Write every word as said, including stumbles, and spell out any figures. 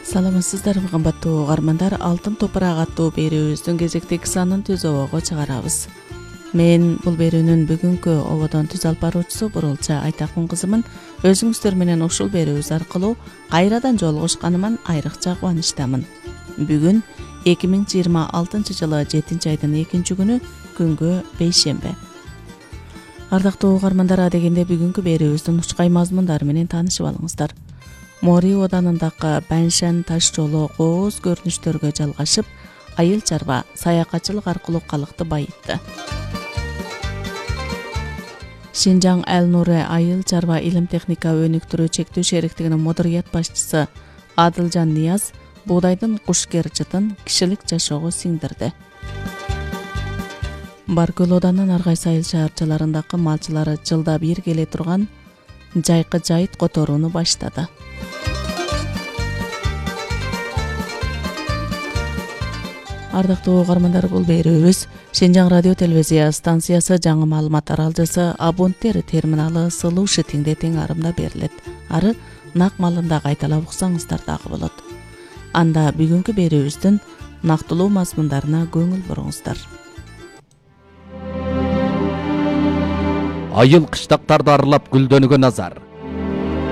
Саламатсыздарбы кымбаттуу угармандар, Алтын топурак аттуу берүүбүздүн кезектеги санын түз обого чыгарабыз. Мен бул берүүнүн бүгүнкү ободон түз алып баруучусу Бурулча Айтакун кызымын. Өзүңүздөр менен ушул берүүбүз аркылуу кайрадан жолугушканыман айрыкча кубанычтамын. Бүгүн эки миң жыйырма алтынчы жылы жетинчи айдын экинчи күнү, күнгө бейшембе. Ардактуу угармандар, адегенде бүгүнкү берүүбүздүн учкай мазмундары менен таанышып алыңыздар. Мори оданындагы Баншан таш жолу кооз көрүнүштөргө жалгашып, айыл чарба саякатчылык аркылуу калыкты байытты. Шинжаң Ал-Нуре айыл чарба илим техника өнүктүрүү чектүү шериктигинин модерият башчысы Адылжан Нияз буудайдын кушкер жытын кишилик жашоого сиңдирди. Баркөл оданынын ар кайсы айыл шаарчаларындагы малчылары жылда бир келе турган жайкы жайыт которууну баштады. Ардактуу угармандар, бул берүүбүз Шинжаң радио телевизия станциясы жаңы маалымат таралжысы абоненттер терминалы сылуу шитиңде тең арымда берилет. Ары нак малында кайталап уксаңыздар дагы болот. Анда бүгүнкү берүүбүздүн нактылуу мазмундарына көңүл буруңуздар. Айыл кыштактарды аралап гүлдөнүүгө назар.